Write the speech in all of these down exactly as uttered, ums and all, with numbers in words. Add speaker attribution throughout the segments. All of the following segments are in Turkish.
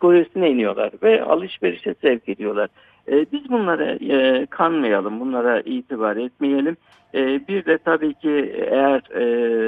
Speaker 1: psikolojisine iniyorlar ve alışverişe sevk ediyorlar. E, biz bunlara e, kanmayalım, bunlara itibar etmeyelim. E, bir de tabii ki eğer e,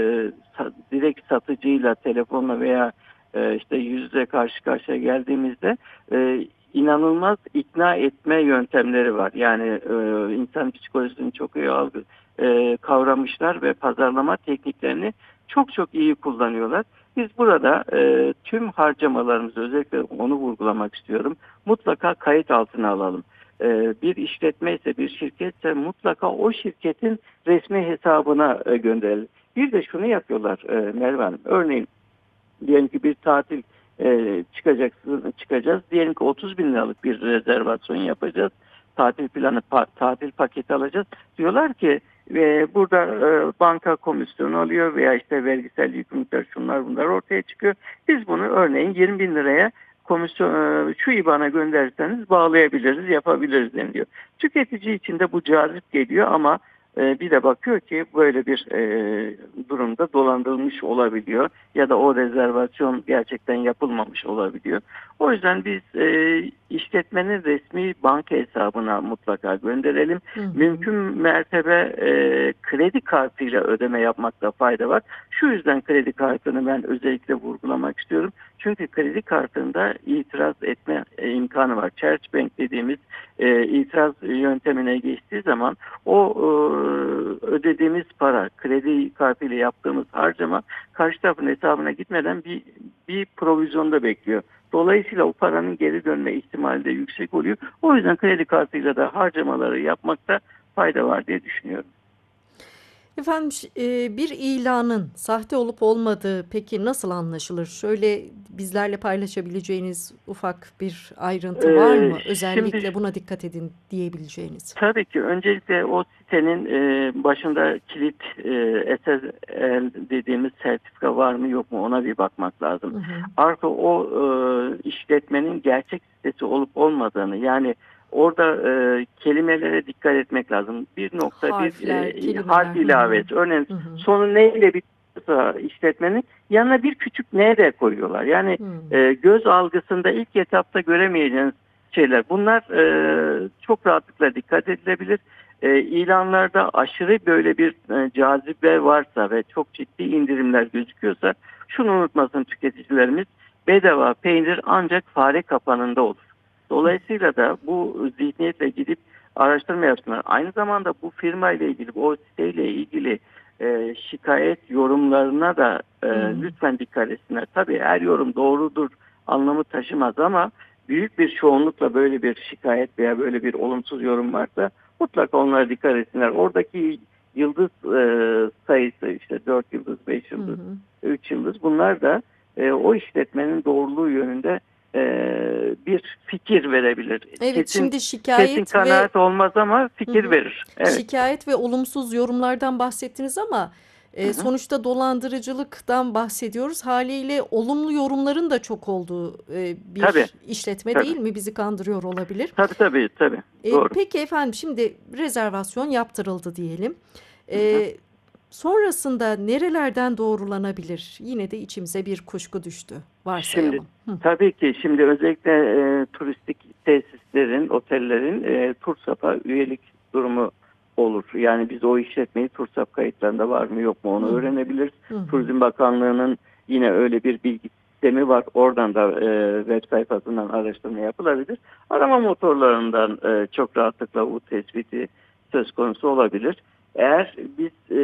Speaker 1: sa- direkt satıcıyla telefonla veya e, işte yüz yüze karşı karşıya geldiğimizde e, inanılmaz ikna etme yöntemleri var. Yani e, insan psikolojisini çok iyi algı, e, kavramışlar ve pazarlama tekniklerini çok çok iyi kullanıyorlar. Biz burada e, tüm harcamalarımızı, özellikle onu vurgulamak istiyorum, mutlaka kayıt altına alalım. E, bir işletme ise, bir şirketse mutlaka o şirketin resmi hesabına e, gönderelim. Bir de şunu yapıyorlar e, Merve Hanım. Örneğin diyelim ki bir tatil e, çıkacaksın, çıkacağız. Diyelim ki otuz bin liralık bir rezervasyon yapacağız. Tatil planı, pa, tatil paketi alacağız. Diyorlar ki ve burada e, banka komisyonu alıyor veya işte vergisel yükümlülükler, şunlar bunlar ortaya çıkıyor. Biz bunu örneğin yirmi bin liraya komisyon e, şu IBAN'a gönderirseniz bağlayabiliriz, yapabiliriz deniliyor. Tüketici için de bu cazip geliyor ama e, bir de bakıyor ki böyle bir e, durumda dolandırılmış olabiliyor ya da o rezervasyon gerçekten yapılmamış olabiliyor. O yüzden biz e, işletmenin resmi banka hesabına mutlaka gönderelim.
Speaker 2: Hı hı.
Speaker 1: Mümkün mertebe e, kredi kartıyla ödeme yapmakta fayda var. Şu yüzden kredi kartını ben özellikle vurgulamak istiyorum. Çünkü kredi kartında itiraz etme e, imkanı var. Charge Bank dediğimiz e, itiraz yöntemine geçtiği zaman o e, ödediğimiz para, kredi kartıyla yaptığımız harcama karşı tarafın hesabına gitmeden bir, bir provizyonda bekliyor. Dolayısıyla o paranın geri dönme ihtimali de yüksek oluyor. O yüzden kredi kartıyla da harcamaları yapmakta fayda var diye düşünüyorum.
Speaker 2: Efendim, ş- e, bir ilanın sahte olup olmadığı peki nasıl anlaşılır? Şöyle bizlerle paylaşabileceğiniz ufak bir ayrıntı var
Speaker 1: Ee,
Speaker 2: mı?
Speaker 1: şimdi
Speaker 2: Özellikle buna dikkat edin diyebileceğiniz.
Speaker 1: tabii ki öncelikle o sitenin e, başında kilit e, S S L dediğimiz sertifika var mı yok mu ona bir bakmak lazım.
Speaker 2: Hı hı.
Speaker 1: Artı o e, işletmenin gerçek sitesi olup olmadığını, yani orada e, kelimelere dikkat etmek lazım. Bir nokta bir
Speaker 2: Harfler,
Speaker 1: e, harf
Speaker 2: kelimeler. Hı hı.
Speaker 1: ilavesi. Örneğin
Speaker 2: Hı hı.
Speaker 1: sonu neyle bitiyorsa işletmenin yanına bir küçük ne de koyuyorlar. Yani
Speaker 2: Hı.
Speaker 1: e, göz algısında ilk etapta göremeyeceğiniz şeyler. Bunlar e, çok rahatlıkla dikkat edilebilir. E, ilanlarda aşırı böyle bir e, cazibe varsa ve çok ciddi indirimler gözüküyorsa şunu unutmasın tüketicilerimiz: bedava peynir ancak fare kapanında olur. Dolayısıyla da bu zihniyetle gidip araştırma yapsınlar. Aynı zamanda bu firma ile ilgili, o siteyle ilgili e, şikayet yorumlarına da e,
Speaker 2: Hı hı.
Speaker 1: lütfen dikkat etsinler. Tabii her yorum doğrudur anlamı taşımaz ama büyük bir çoğunlukla böyle bir şikayet veya böyle bir olumsuz yorum varsa mutlaka onlara dikkat etsinler. Oradaki yıldız e, sayısı, işte dört yıldız, beş
Speaker 2: Hı
Speaker 1: yıldız,
Speaker 2: hı.
Speaker 1: üç yıldız, bunlar da e, o işletmenin doğruluğu yönünde e, bir fikir verebilir.
Speaker 2: Evet,
Speaker 1: Kesin
Speaker 2: şimdi
Speaker 1: kesin
Speaker 2: şikayet ve
Speaker 1: kanaat olmaz ama
Speaker 2: hı
Speaker 1: fikir
Speaker 2: hı.
Speaker 1: verir. Evet.
Speaker 2: Şikayet ve olumsuz yorumlardan bahsettiniz ama
Speaker 1: Hı
Speaker 2: e,
Speaker 1: hı.
Speaker 2: sonuçta dolandırıcılıktan bahsediyoruz. Haliyle olumlu yorumların da çok olduğu e,
Speaker 1: Tabii,
Speaker 2: bir işletme
Speaker 1: tabii.
Speaker 2: değil mi? Bizi kandırıyor olabilir.
Speaker 1: Tabii tabii tabii.
Speaker 2: E,
Speaker 1: Doğru.
Speaker 2: peki efendim, şimdi rezervasyon yaptırıldı diyelim.
Speaker 1: Hı hı.
Speaker 2: E, Sonrasında nerelerden doğrulanabilir? Yine de içimize bir kuşku düştü.
Speaker 1: Şimdi
Speaker 2: Varsayalım. Hı.
Speaker 1: tabii ki şimdi özellikle e, turistik tesislerin, otellerin e, TURSAP'a üyelik durumu olur. Yani biz o işletmeyi TURSAP kayıtlarında var mı yok mu onu
Speaker 2: Hı hı.
Speaker 1: öğrenebiliriz.
Speaker 2: Hı hı.
Speaker 1: Turizm Bakanlığı'nın yine öyle bir bilgi sistemi var. Oradan da e, web sayfasından araştırma yapılabilir. Arama motorlarından e, çok rahatlıkla bu tespiti söz konusu olabilir. Eğer biz e,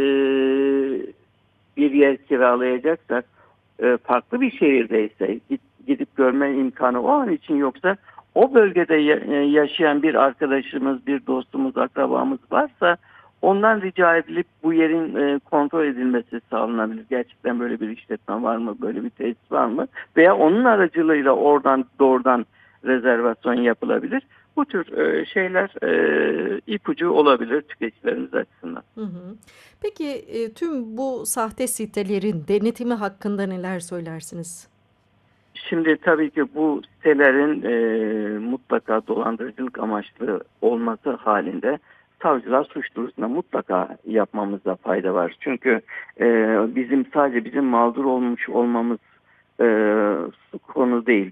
Speaker 1: bir yer kiralayacaksak, e, farklı bir şehirdeyse, gidip görme imkanı o an için yoksa, o bölgede e, yaşayan bir arkadaşımız, bir dostumuz, akrabamız varsa ondan rica edilip bu yerin e, kontrol edilmesi sağlanabilir. Gerçekten böyle bir işletme var mı, böyle bir tesis var mı? Veya onun aracılığıyla oradan doğrudan rezervasyon yapılabilir. Bu tür e, şeyler e, ipucu olabilir tüketicilerimiz açısından.
Speaker 2: Hı hı. Peki e, tüm bu sahte sitelerin denetimi hakkında neler söylersiniz?
Speaker 1: Şimdi tabii ki bu sitelerin e, mutlaka dolandırıcılık amaçlı olması halinde savcılar suç duyurusuna mutlaka yapmamızda fayda var. Çünkü e, bizim sadece bizim mağdur olmuş olmamız e, konu değil.